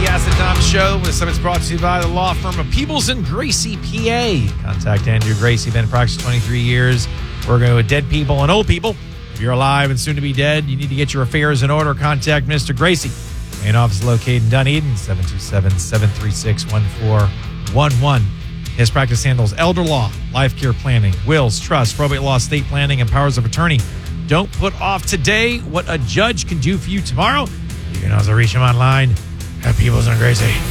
Ask the Tom Show. This time it's brought to you by the law firm of Peebles and Gracie, PA. Contact Andrew Gracie, been in practice 23 years. Working with dead people and old people. If you're alive and soon to be dead, you need to get your affairs in order. Contact Mr. Gracie. Main office located in Dunedin, 727-736-1411. His practice handles elder law, life care planning, wills, trusts, probate law, estate planning, and powers of attorney. Don't put off today what a judge can do for you tomorrow. You can also reach him online at Peebles and Gracie.